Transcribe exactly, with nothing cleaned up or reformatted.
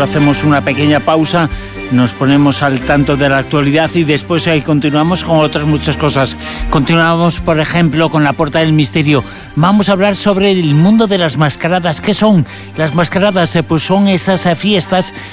hacemos una pequeña pausa, nos ponemos al tanto de la actualidad y después ahí continuamos con otras muchas cosas. Continuamos, por ejemplo, con la Puerta del Misterio. Vamos a hablar sobre el mundo de las mascaradas. ¿Qué son las mascaradas? Pues son esas fiestas